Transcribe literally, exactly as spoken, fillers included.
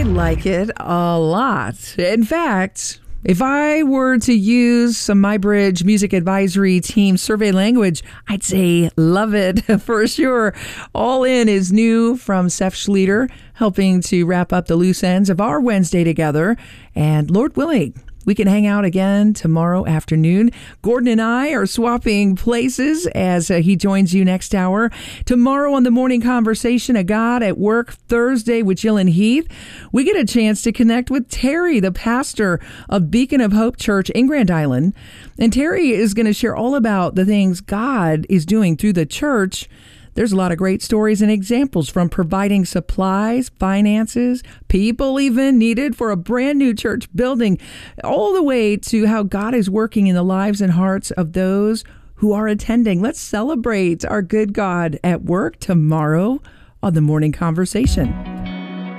like it a lot. In fact, if I were to use some MyBridge Music Advisory Team survey language, I'd say love it for sure. All In is new from Seth Schlueter, helping to wrap up the loose ends of our Wednesday together. And Lord willing, we can hang out again tomorrow afternoon. Gordon and I are swapping places as uh, he joins you next hour. Tomorrow on the Morning Conversation, A God at Work, Thursday with Jill and Heath, we get a chance to connect with Terry, the pastor of Beacon of Hope Church in Grand Island. And Terry is going to share all about the things God is doing through the church. There's a lot of great stories and examples, from providing supplies, finances, people even needed for a brand new church building, all the way to how God is working in the lives and hearts of those who are attending. Let's celebrate our good God at work tomorrow on the Morning Conversation.